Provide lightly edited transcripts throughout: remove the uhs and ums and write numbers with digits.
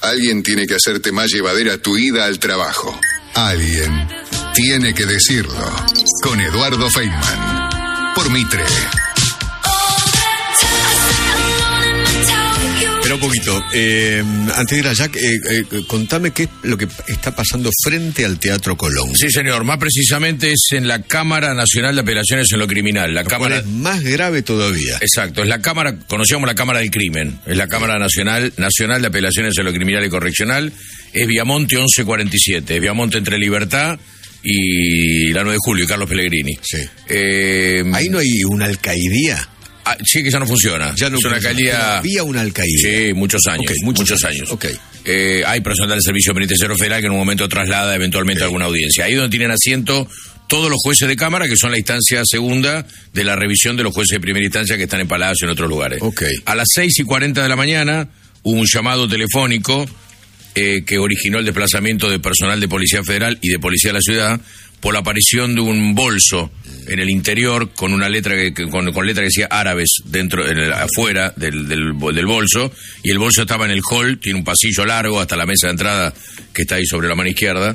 Alguien tiene que hacerte más llevadera tu ida al trabajo. Alguien tiene que decirlo. Con Eduardo Feynman. Por Mitre. Pero un poquito, antes de ir a Jack, contame qué es lo que está pasando frente al Teatro Colón. Sí, señor, más precisamente es en la Cámara Nacional de Apelaciones en lo Criminal. La Cámara es más grave todavía. Exacto, es la Cámara, conocíamos la Cámara del Crimen, es la Cámara Nacional de Apelaciones en lo Criminal y Correccional, es Viamonte 1147, es Viamonte entre Libertad y la 9 de Julio y Carlos Pellegrini. Sí. Ahí no hay una alcaidía. Sí, que ya no funciona. Ya no es una alcaldía. Había una alcaldía. Sí, muchos años. Okay, muchos años. Okay. Hay personal del Servicio Penitenciario Federal que en un momento traslada eventualmente alguna audiencia. Ahí donde tienen asiento todos los jueces de Cámara, que son la instancia segunda de la revisión de los jueces de primera instancia que están en Palacio y en otros lugares. A las 6:40 de la mañana hubo un llamado telefónico que originó el desplazamiento de personal de Policía Federal y de Policía de la Ciudad por la aparición de un bolso en el interior con una letra con letra que decía árabes afuera del bolso, y el bolso estaba en el hall, tiene un pasillo largo hasta la mesa de entrada que está ahí sobre la mano izquierda.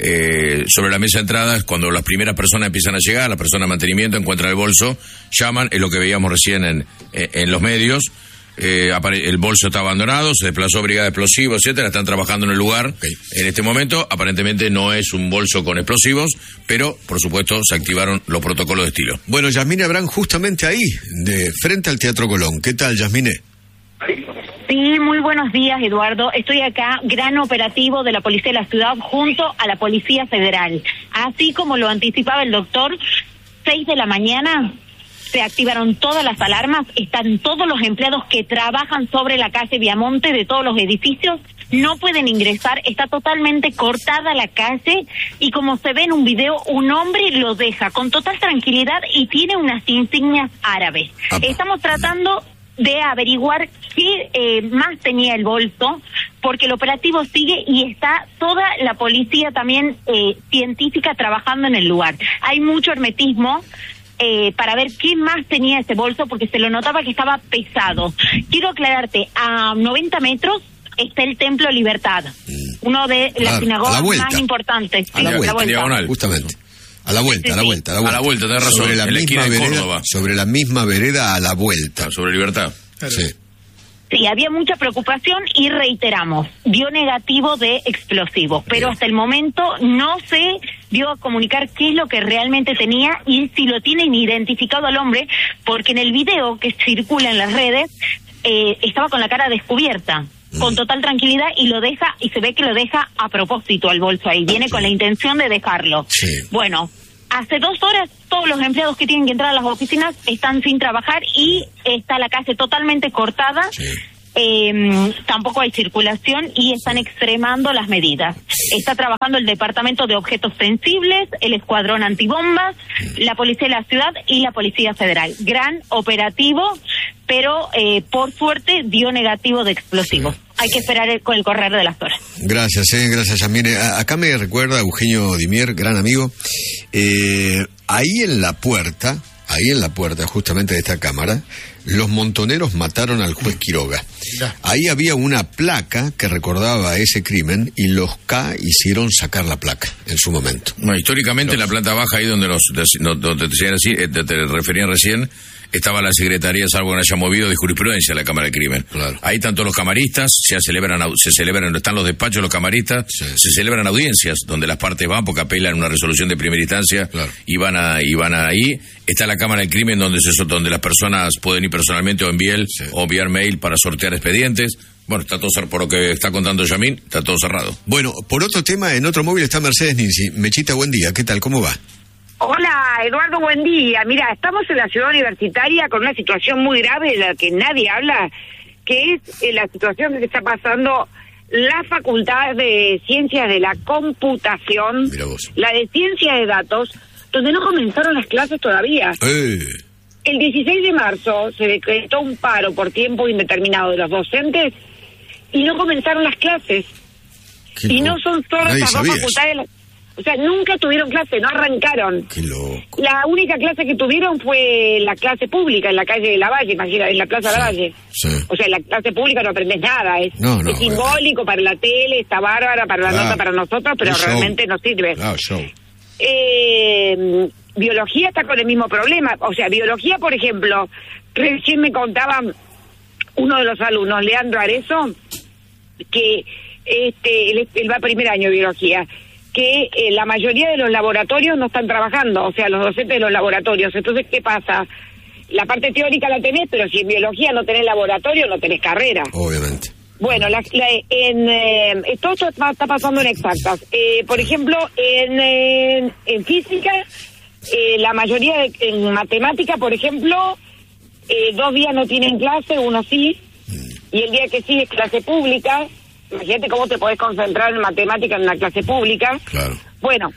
Sobre la mesa de entrada, cuando las primeras personas empiezan a llegar, las personas de mantenimiento encuentran el bolso, llaman, es lo que veíamos recién en los medios. El bolso está abandonado, se desplazó brigada de explosivos, etcétera, están trabajando en el lugar. En este momento, aparentemente no es un bolso con explosivos, pero por supuesto se activaron los protocolos de estilo. Bueno, Yasmine Abrán, justamente ahí, de frente al Teatro Colón. ¿Qué tal, Yasmine? Sí, muy buenos días, Eduardo. Estoy acá, gran operativo de la Policía de la Ciudad junto a la Policía Federal. Así como lo anticipaba el doctor, 6 de la mañana se activaron todas las alarmas, están todos los empleados que trabajan sobre la calle Viamonte de todos los edificios, no pueden ingresar, está totalmente cortada la calle y como se ve en un video, un hombre lo deja con total tranquilidad y tiene unas insignias árabes. Estamos tratando de averiguar qué más tenía el bolso, porque el operativo sigue y está toda la policía también científica trabajando en el lugar. Hay mucho hermetismo para ver qué más tenía ese bolso, porque se lo notaba que estaba pesado. Quiero aclararte, a 90 metros está el Templo Libertad, uno de las sinagogas más importantes. A la vuelta, diagonal. Justamente. A la vuelta, tenés razón. Sobre la misma vereda, sobre la misma vereda a la vuelta. Sobre Libertad. Sí. Sí, había mucha preocupación y reiteramos, dio negativo de explosivos, pero hasta el momento no se dio a comunicar qué es lo que realmente tenía y si lo tienen identificado al hombre, porque en el video que circula en las redes estaba con la cara descubierta, con total tranquilidad, y lo deja, y se ve que lo deja a propósito al bolso ahí, viene con la intención de dejarlo. Sí. Bueno, hace 2 horas todos los empleados que tienen que entrar a las oficinas están sin trabajar y está la calle totalmente cortada. Sí. Tampoco hay circulación y están extremando las medidas. Está trabajando el Departamento de Objetos Sensibles, el Escuadrón Antibombas, la Policía de la Ciudad y la Policía Federal. Gran operativo, pero por suerte dio negativo de explosivos. Hay que esperar con el correr de las horas. Gracias, gracias, Yasmine. Acá me recuerda Eugenio Dimier, gran amigo. Ahí en la puerta justamente de esta cámara, los montoneros mataron al juez Quiroga. Ahí había una placa que recordaba ese crimen y los K hicieron sacar la placa en su momento. No, históricamente en la planta baja, ahí donde te referían recién, estaba la Secretaría, salvo que no haya movido, de Jurisprudencia la Cámara de Crimen. Claro. Ahí están todos los camaristas, se celebran, están los despachos de los camaristas, se celebran audiencias donde las partes van porque apelan una resolución de primera instancia, y van ahí. Está la Cámara de Crimen donde las personas pueden ir personalmente o enviar mail para sortear expedientes. Bueno, está todo cerrado, por lo que está contando Yamín, está todo cerrado. Bueno, por otro tema, en otro móvil está Mercedes Ninzi. Mechita, buen día, ¿qué tal? ¿Cómo va? Hola, Eduardo, buen día. Mira, estamos en la ciudad universitaria con una situación muy grave de la que nadie habla, que es la situación que está pasando la Facultad de Ciencias de la Computación, la de Ciencia de Datos, donde no comenzaron las clases todavía. El 16 de marzo se decretó un paro por tiempo indeterminado de los docentes y no comenzaron las clases. Y no son solo estas dos facultades. O sea, nunca tuvieron clase, no arrancaron. Qué loco. La única clase que tuvieron fue la clase pública en la calle de Lavalle, imagina, en la Plaza Lavalle. Sí. O sea, en la clase pública no aprendes nada, es simbólico para la tele, está bárbara para la nota para nosotros, pero realmente no sirve. Show. Biología está con el mismo problema. O sea, biología, por ejemplo, recién me contaba uno de los alumnos, Leandro Arezo, que él va a primer año de biología, que la mayoría de los laboratorios no están trabajando, o sea, los docentes de los laboratorios. Entonces, ¿qué pasa? La parte teórica la tenés, pero si en biología no tenés laboratorio, no tenés carrera. Obviamente. Bueno, todo esto está pasando en exactas. Por ejemplo, en física, la mayoría en matemática, por ejemplo, 2 días no tienen clase, uno sí, y el día que sí es clase pública. Imagínate cómo te podés concentrar en matemática en una clase pública. Claro. Bueno,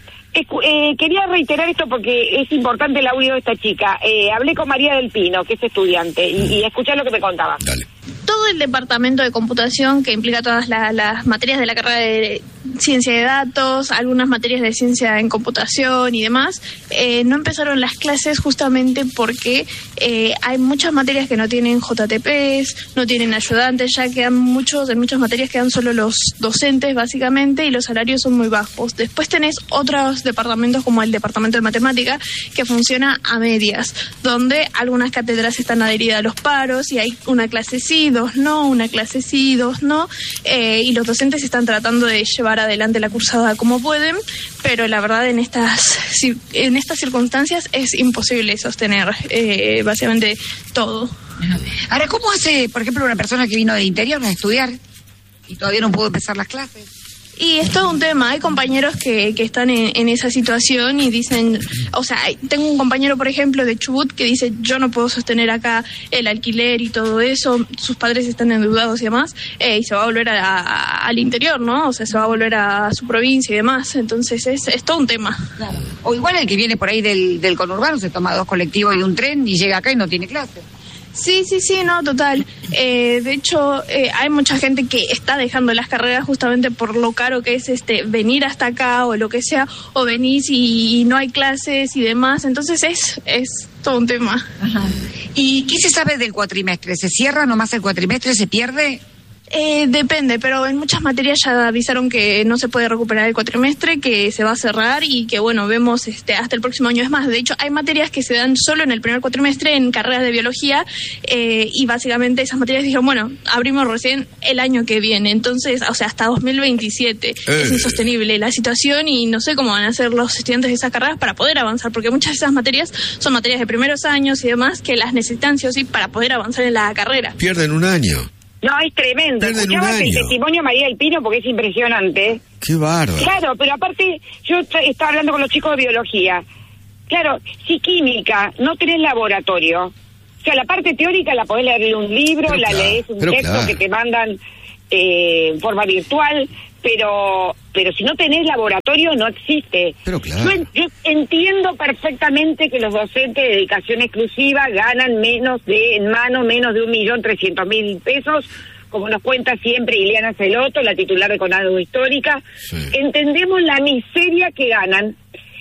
quería reiterar esto porque es importante el audio de esta chica. Hablé con María del Pino, que es estudiante, y escuchá lo que me contaba. Dale. Todo el departamento de computación, que implica todas las materias de la carrera de ciencia de datos, algunas materias de ciencia en computación y demás, no empezaron las clases justamente porque hay muchas materias que no tienen JTPs, no tienen ayudantes, ya quedan en muchas materias quedan solo los docentes básicamente y los salarios son muy bajos. Después tenés otros departamentos como el departamento de matemática que funciona a medias, donde algunas cátedras están adheridas a los paros y hay una clase sí, 2 no, una clase sí, 2 no, y los docentes están tratando de llevar adelante la cursada como pueden, pero la verdad en estas circunstancias es imposible sostener básicamente todo. Ahora, ¿cómo hace, por ejemplo, una persona que vino del interior a estudiar y todavía no pudo empezar las clases? Y es todo un tema, hay compañeros que están en esa situación y dicen, o sea, tengo un compañero, por ejemplo, de Chubut que dice, yo no puedo sostener acá el alquiler y todo eso, sus padres están endeudados y demás, y se va a volver al interior, ¿no? O sea, se va a volver a su provincia y demás, entonces es todo un tema. Claro. O igual el que viene por ahí del conurbano se toma 2 colectivos y un tren y llega acá y no tiene clase. Sí, no, total. De hecho, hay mucha gente que está dejando las carreras justamente por lo caro que es venir hasta acá o lo que sea, o venís y no hay clases y demás, entonces es todo un tema. Ajá. ¿Y qué se sabe del cuatrimestre? ¿Se cierra nomás el cuatrimestre? ¿Se pierde? Depende, pero en muchas materias ya avisaron que no se puede recuperar el cuatrimestre, que se va a cerrar y que, bueno, vemos hasta el próximo año. Es más, de hecho, hay materias que se dan solo en el primer cuatrimestre en carreras de biología y básicamente esas materias dijeron, bueno, abrimos recién el año que viene. Entonces, o sea, hasta 2027 es insostenible la situación y no sé cómo van a hacer los estudiantes de esas carreras para poder avanzar, porque muchas de esas materias son materias de primeros años y demás que las necesitan sí o sí para poder avanzar en la carrera. Pierden un año. No, es tremendo. Escuchabas el testimonio de María del Pino porque es impresionante. Qué bárbaro. Claro, pero aparte, yo estaba hablando con los chicos de biología. Claro, si química no tenés laboratorio, o sea, la parte teórica la podés leer en un libro, pero lees un texto que te mandan en forma virtual, pero si no tenés laboratorio no existe. Pero claro. Yo entiendo perfectamente que los docentes de dedicación exclusiva ganan menos de 1.300.000 pesos, como nos cuenta siempre Ileana Celoto, la titular de Conalgo Histórica. Sí. Entendemos la miseria que ganan,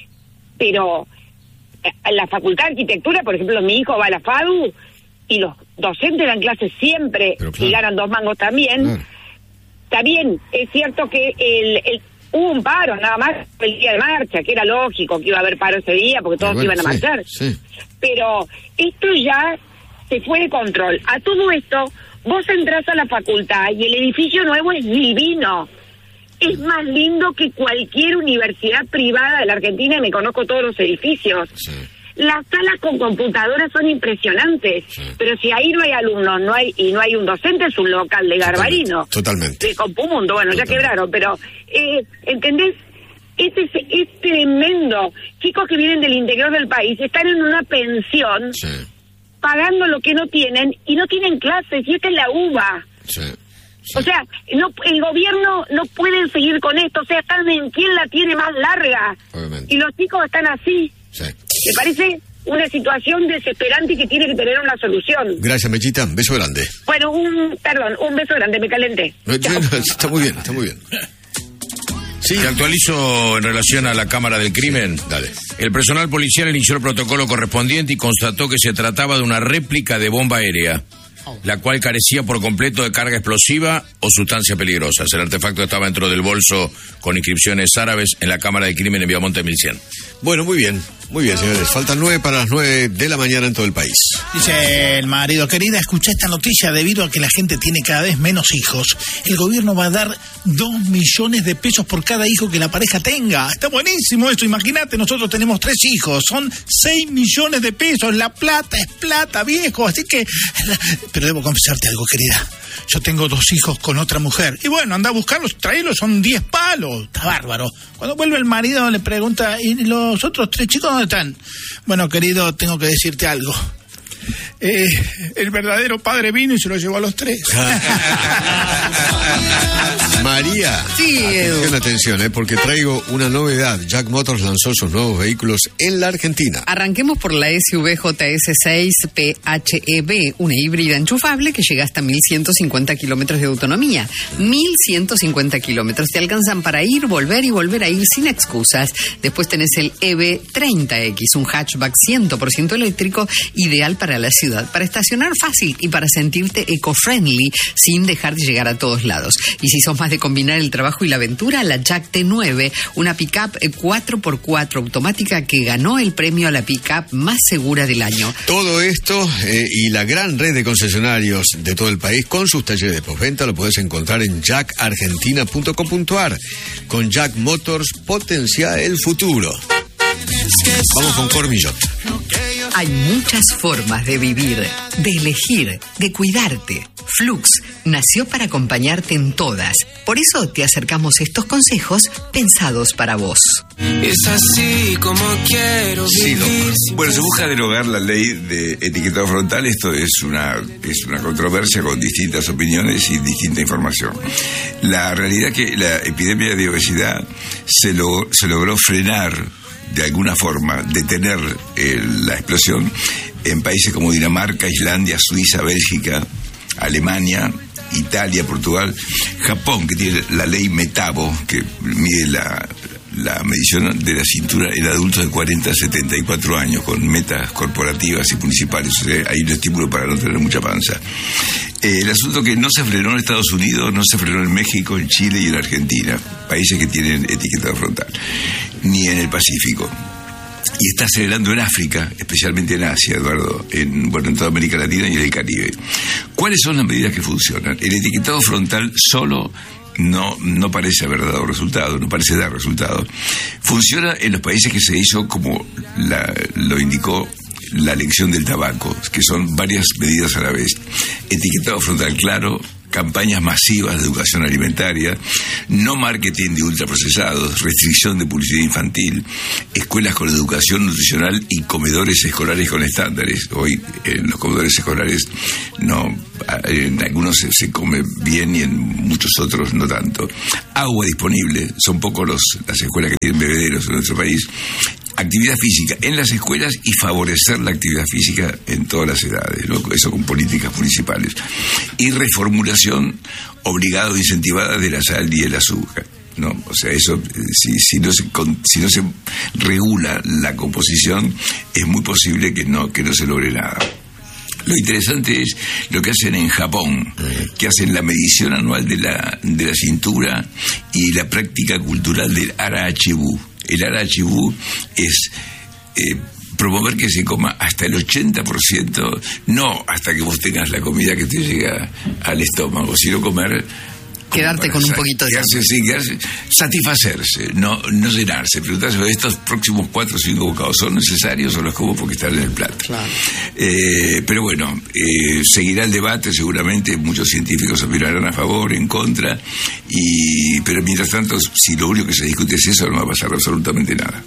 pero en la Facultad de Arquitectura, por ejemplo, mi hijo va a la FADU y los docentes dan clases siempre, claro, y ganan 2 mangos también. Claro. Está bien, es cierto que hubo un paro, nada más el día de marcha, que era lógico que iba a haber paro ese día porque todos iban a marchar. Sí. Pero esto ya se fue de control. A todo esto, vos entrás a la facultad y el edificio nuevo es divino. Es más lindo que cualquier universidad privada de la Argentina y me conozco todos los edificios. Sí. Las salas con computadoras son impresionantes, sí, pero si ahí no hay alumnos, no hay un docente, es un local de Garbarino. Totalmente. De Compumundo, bueno, totalmente. Ya quebraron, pero, ¿entendés? Es tremendo. Chicos que vienen del interior del país están en una pensión, sí, pagando lo que no tienen, y no tienen clases, y esta es la UBA. Sí. Sí. O sea, el gobierno no puede seguir con esto, o sea, están en quién la tiene más larga. Obviamente. Y los chicos están así. Sí. Me parece una situación desesperante y que tiene que tener una solución. Gracias, Mechita. Beso grande. Bueno, un beso grande, me calenté. Está muy bien, está muy bien. Sí. Te actualizo en relación a la Cámara del Crimen. Dale. El personal policial inició el protocolo correspondiente y constató que se trataba de una réplica de bomba aérea, la cual carecía por completo de carga explosiva o sustancias peligrosas. El artefacto estaba dentro del bolso con inscripciones árabes en la Cámara del Crimen en Viamonte 1100. Bueno, muy bien, señores. Faltan 9 para las 9 de la mañana en todo el país. Dice el marido: querida, escuché esta noticia. Debido a que la gente tiene cada vez menos hijos, el gobierno va a dar 2 millones de pesos por cada hijo que la pareja tenga. Está buenísimo eso. Imagínate, nosotros tenemos 3 hijos, son 6 millones de pesos. La plata es plata, viejo. Así que... Pero debo confesarte algo, querida. Yo tengo 2 hijos con otra mujer. Y bueno, anda a buscarlos, traerlos, son 10 palos. Está bárbaro. Cuando vuelve el marido le pregunta: ¿y los otros 3 chicos dónde están? Bueno, querido, tengo que decirte algo. El verdadero padre vino y se lo llevó a los 3. María, sí, atención, porque traigo una novedad. Jack Motors lanzó sus nuevos vehículos en la Argentina. Arranquemos por la SUV JS6 PHEV, una híbrida enchufable que llega hasta 1.150 kilómetros de autonomía. 1.150 kilómetros te alcanzan para ir, volver y volver a ir sin excusas. Después tenés el EV30X, un hatchback 100% eléctrico, ideal para la ciudad, para estacionar fácil y para sentirte eco-friendly sin dejar de llegar a todos lados. Y si sos más de combinar el trabajo y la aventura, la Jack T9, una pick-up 4x4 automática que ganó el premio a la pick-up más segura del año. Todo esto y la gran red de concesionarios de todo el país con sus talleres de postventa lo puedes encontrar en jackargentina.com.ar. Con Jack Motors potencia el futuro. Vamos con Cormillot. Hay muchas formas de vivir, de elegir, de cuidarte. Flux nació para acompañarte en todas. Por eso te acercamos estos consejos pensados para vos. Es así como quiero vivir. Bueno, se busca derogar la ley de etiquetado frontal. Esto es una controversia con distintas opiniones y distinta información. La realidad es que la epidemia de obesidad se logró frenar de alguna forma, detener la explosión en países como Dinamarca, Islandia, Suiza, Bélgica, Alemania, Italia, Portugal, Japón, que tiene la ley Metabo, que mide la medición de la cintura en adultos de 40 a 74 años, con metas corporativas y municipales. O sea, hay un estímulo para no tener mucha panza. El asunto que no se frenó en Estados Unidos, no se frenó en México, en Chile y en Argentina, países que tienen etiquetado frontal, ni en el Pacífico. Y está acelerando en África, especialmente en Asia, Eduardo, en toda América Latina y en el Caribe. ¿Cuáles son las medidas que funcionan? El etiquetado frontal solo no parece haber dado resultado, no parece dar resultado. Funciona en los países que se hizo como lo indicó la elección del tabaco, que son varias medidas a la vez. Etiquetado frontal claro, campañas masivas de educación alimentaria, no marketing de ultraprocesados, restricción de publicidad infantil, escuelas con educación nutricional y comedores escolares con estándares. Hoy en los comedores escolares en algunos se come bien y en muchos otros no tanto. Agua disponible, son pocos las escuelas que tienen bebederos en nuestro país. Actividad física en las escuelas y favorecer la actividad física en todas las edades, ¿no? Eso con políticas municipales. Y reformulación obligada o incentivada de la sal y el azúcar, ¿no? O sea, eso, si no se regula la composición, es muy posible que no se logre nada. Lo interesante es lo que hacen en Japón, que hacen la medición anual de la cintura y la práctica cultural del Ara-Achibu. El Ara-Achibu es promover que se coma hasta el 80%, no hasta que vos tengas la comida que te llega al estómago, sino comer... Quedarte con un poquito de quedarse, satisfacerse, no llenarse, preguntarse: estos próximos 4 o 5 bocados ¿son necesarios o los como porque están en el plato? Claro. Pero bueno, seguirá el debate, seguramente muchos científicos opinarán a favor, en contra, pero mientras tanto, si lo único que se discute es eso, no va a pasar absolutamente nada.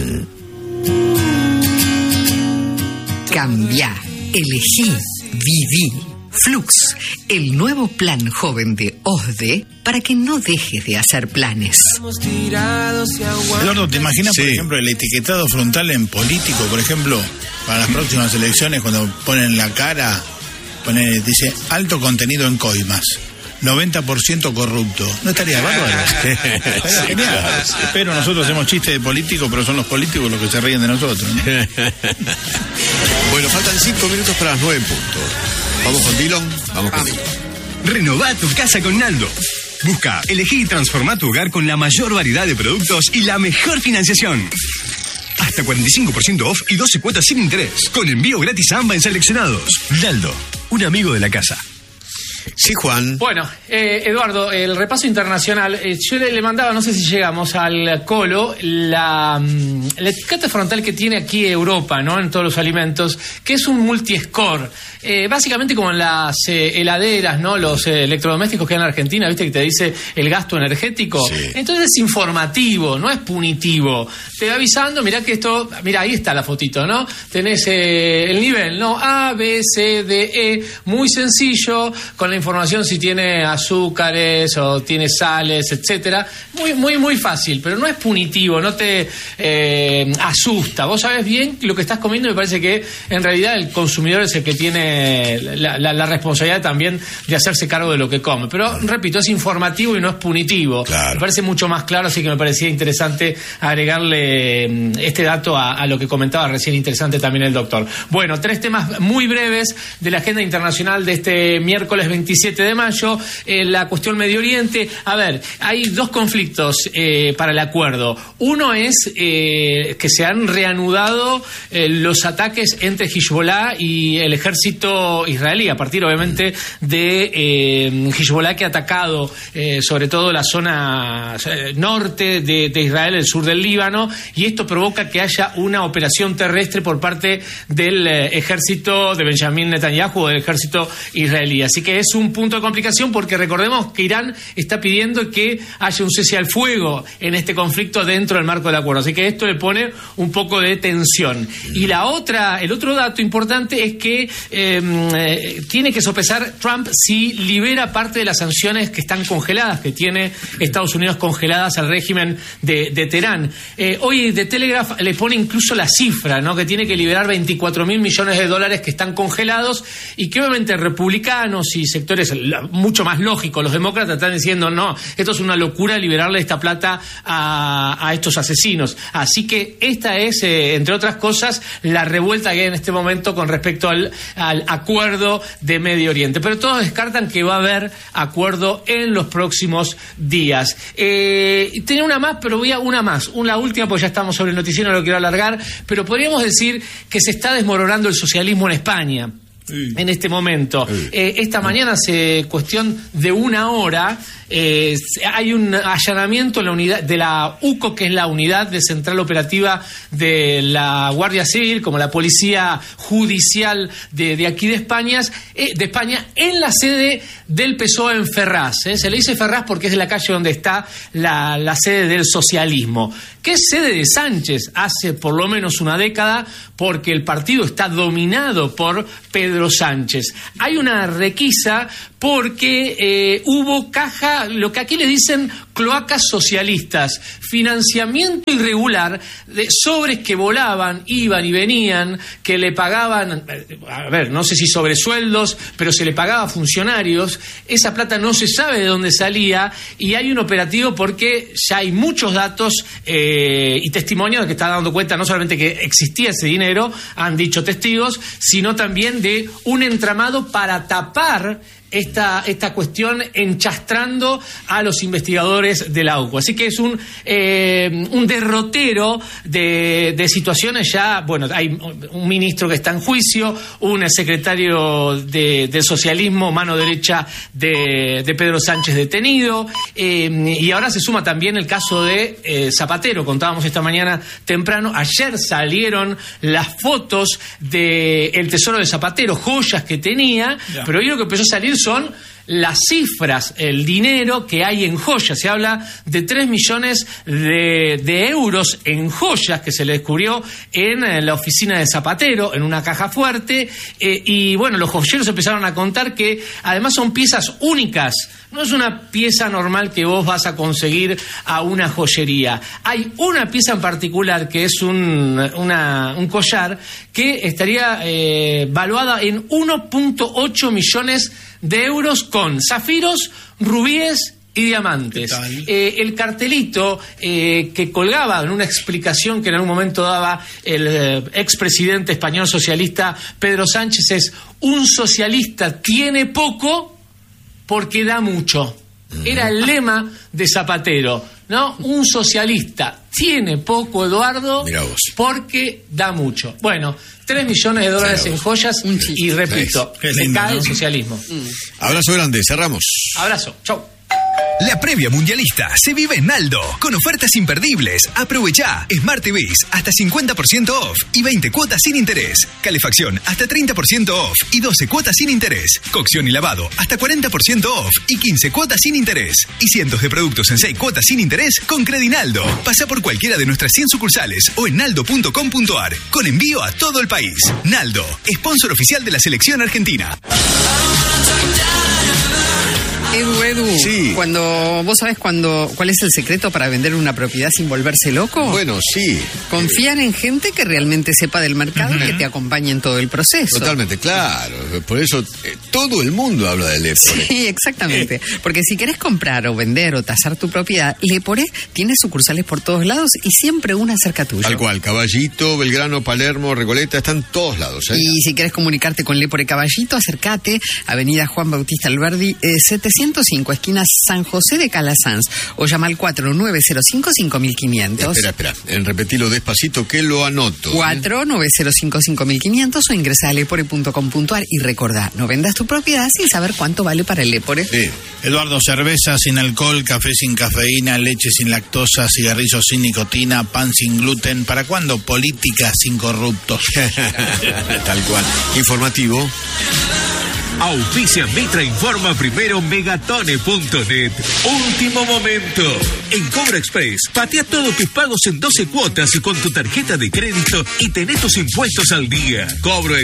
Cambiá, elegí, viví. Flux, el nuevo plan joven de OSDE para que no dejes de hacer planes. Eduardo, ¿te imaginas, por ejemplo, el etiquetado frontal en político? Por ejemplo, para las próximas elecciones, cuando ponen la cara, dice alto contenido en coimas. 90% corrupto. No estaría bárbaro. Estaría genial. Pero nosotros hacemos chistes de políticos, pero son los políticos los que se ríen de nosotros, ¿no? Bueno, faltan 5 minutos para las 9 en punto. Vamos con Dillon, vamos con Dillon. Renová tu casa con Naldo. Busca, elegí y transformá tu hogar con la mayor variedad de productos y la mejor financiación. Hasta 45% off y 12 cuotas sin interés. Con envío gratis a AMBA en seleccionados. Naldo, un amigo de la casa. Sí, Juan. Bueno, Eduardo, el repaso internacional, yo le mandaba, no sé si llegamos al Colo, la etiqueta frontal que tiene aquí Europa, ¿no? En todos los alimentos, que es un multi-score. Básicamente como en las heladeras, ¿no? Los electrodomésticos que hay en Argentina, ¿viste? Que te dice el gasto energético. Sí. Entonces es informativo, no es punitivo. Te va avisando, mirá que esto, mira, ahí está la fotito, ¿no? Tenés el nivel, ¿no? A, B, C, D, E, muy sencillo, con la información si tiene azúcares o tiene sales, etcétera. Muy fácil, pero no es punitivo, no te asusta. Vos sabés bien lo que estás comiendo y me parece que en realidad el consumidor es el que tiene la responsabilidad también de hacerse cargo de lo que come. Pero, repito, es informativo y no es punitivo. Claro. Me parece mucho más claro, así que me parecía interesante agregarle este dato a lo que comentaba recién, interesante también el doctor. Bueno, 3 temas muy breves de la agenda internacional de este miércoles 27 de mayo. La cuestión Medio Oriente. A ver, hay 2 conflictos para el acuerdo. Uno es que se han reanudado los ataques entre Hezbollah y el ejército israelí, a partir obviamente de Hezbollah, que ha atacado sobre todo la zona norte de Israel, el sur del Líbano, y esto provoca que haya una operación terrestre por parte del ejército de Benjamín Netanyahu, del ejército israelí. Así que es un punto de complicación porque recordemos que Irán está pidiendo que haya un cese al fuego en este conflicto dentro del marco del acuerdo. Así que esto le pone un poco de tensión. Y el otro dato importante es que tiene que sopesar Trump si libera parte de las sanciones que están congeladas, que tiene Estados Unidos congeladas al régimen de Teherán. Hoy The Telegraph le pone incluso la cifra, ¿no? Que tiene que liberar $24.000 millones que están congelados, y que obviamente republicanos y sectores mucho más lógicos, los demócratas, están diciendo no, esto es una locura liberarle esta plata a estos asesinos. Así que esta es, entre otras cosas, la revuelta que hay en este momento con respecto al acuerdo de Medio Oriente. Pero todos descartan que va a haber acuerdo en los próximos días. Tenía una más, pero voy a una más. La última, pues ya estamos sobre el noticiero, no lo quiero alargar, pero podríamos decir que se está desmoronando el socialismo en España. En este momento. Esta mañana, hace cuestión de una hora, hay un allanamiento en la unidad de la UCO, que es la unidad de central operativa de la Guardia Civil, como la policía judicial de aquí de España, en la sede del PSOE en Ferraz. Se le dice Ferraz porque es de la calle donde está la sede del socialismo, que es sede de Sánchez hace por lo menos una década, porque el partido está dominado por Pedro Sánchez. Hay una requisa porque hubo caja, lo que aquí le dicen cloacas socialistas, financiamiento irregular de sobres que volaban, iban y venían, que le pagaban, a ver, no sé si sobresueldos, pero se le pagaba a funcionarios. Esa plata no se sabe de dónde salía, y hay un operativo porque ya hay muchos datos y testimonios de que están dando cuenta no solamente que existía ese dinero, han dicho testigos, sino también de un entramado para tapar esta cuestión, enchastrando a los investigadores de la UCO. Así que es un derrotero de situaciones ya. Bueno, hay un ministro que está en juicio, un secretario del socialismo, mano derecha de Pedro Sánchez, detenido, y ahora se suma también el caso de Zapatero. Contábamos esta mañana temprano, ayer salieron las fotos del tesoro de Zapatero, joyas que tenía, pero hoy lo que empezó a salir son las cifras, el dinero que hay en joyas. Se habla de 3 millones de euros en joyas que se le descubrió en la oficina de Zapatero, en una caja fuerte, y bueno, los joyeros empezaron a contar que además son piezas únicas. No es una pieza normal que vos vas a conseguir a una joyería. Hay una pieza en particular que es un collar que estaría valuada en 1.8 millones de euros, con zafiros rubíes y diamantes. El cartelito que colgaba en una explicación que en algún momento daba el expresidente español socialista Pedro Sánchez es: un socialista tiene poco porque da mucho. Era el lema de Zapatero, ¿no? Un socialista tiene poco, Eduardo, porque da mucho. Bueno, $3 millones en joyas y repito, se cae el socialismo. Abrazo grande, cerramos. Abrazo, chau. La previa mundialista se vive en Naldo, con ofertas imperdibles. Aprovechá Smart TVs hasta 50% off y 20 cuotas sin interés. Calefacción hasta 30% off y 12 cuotas sin interés. Cocción y lavado hasta 40% off y 15 cuotas sin interés. Y cientos de productos en 6 cuotas sin interés con Credinaldo. Pasa por cualquiera de nuestras 100 sucursales o en naldo.com.ar, con envío a todo el país. Naldo, sponsor oficial de la selección argentina. Edu, sí. ¿Vos sabés cuál es el secreto para vender una propiedad sin volverse loco? Bueno, sí. Confiar en gente que realmente sepa del mercado y que te acompañe en todo el proceso. Totalmente, claro. Por eso todo el mundo habla de Lepore. Sí, exactamente. Porque si querés comprar o vender o tasar tu propiedad, Lepore tiene sucursales por todos lados y siempre una cerca tuya. Tal cual, Caballito, Belgrano, Palermo, Recoleta, están todos lados. Y si querés comunicarte con Lepore Caballito, acércate, Avenida Juan Bautista Alberdi, 705, esquina San José de Calasanz, o llama al 4905-5500. Espera, repetilo despacito que lo anoto. 4905-5500 o ingresa a lepore.com.ar y recordá, no vendas tu propiedad sin saber cuánto vale para el Lepore. Sí. Eduardo, cerveza sin alcohol, café sin cafeína, leche sin lactosa, cigarrillos sin nicotina, pan sin gluten. ¿Para cuándo política sin corruptos? Tal cual. Informativo. Auspicia Mitra Informa primero Megatone.net. Último momento. En Cobra Express, patea todos tus pagos en 12 cuotas y con tu tarjeta de crédito y tenés tus impuestos al día. Cobro